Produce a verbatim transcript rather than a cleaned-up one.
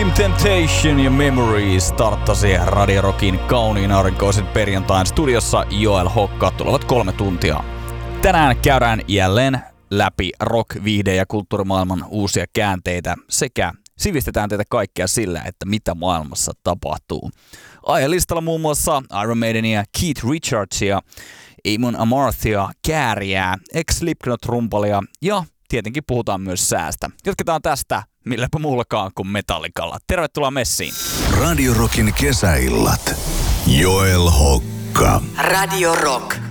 Supreme Temptation ja Memories starttasi Radio Rockin kauniin aurinkoisen perjantain studiossa Joel Hokka tulevat kolme tuntia. Tänään käydään jälleen läpi rock-, viihde- ja kulttuurimaailman uusia käänteitä sekä sivistetään teitä kaikkea sillä, että mitä maailmassa tapahtuu. Aihelistalla muun muassa Iron Maidenia, Keith Richardsia, Amon Amarthya, Kääriää, ex-Slipknot-rumpalia ja tietenkin puhutaan myös säästä. Jatketaan tästä milläpä muullakaan kuin Metallicalla. Tervetuloa messiin. Radio Rockin kesäillat. Joel Hokka. Radio Rock.